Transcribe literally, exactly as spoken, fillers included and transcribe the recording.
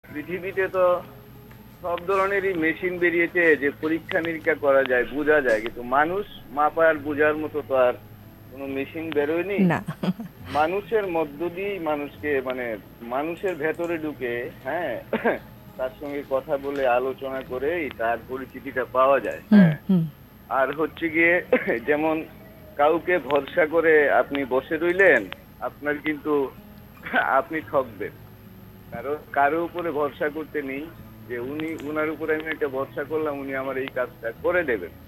পৃথিবীতে তো সব ধরনেরই মেশিন বেরিয়েছে যে পরীক্ষা নিরীক্ষা করা যায়, বোঝা যায়, কিন্তু মানুষ মাপার বোঝার মতো তো আর কোনো মেশিন বেরোয়নি। না। মানুষের মধ্য দিয়েই মানুষকে মানে মানুষের ভেতরে ঢুকে, হ্যাঁ, তার সঙ্গে কথা বলে আলোচনা করেই তার পরিচিতিটা পাওয়া যায়। হুম হ্যাঁ, হুম আর হচ্ছে গিয়ে যেমন কাউকে ভরসা করে আপনি বসে রইলেন, আপনার কিন্তু আপনি ঠকবেন। কারো কারো উপরে ভরসা করতে নেই যে উনি উনার উপরে আমি একটা ভরসা করলাম, উনি আমার এই কাজটা করে দেবেন।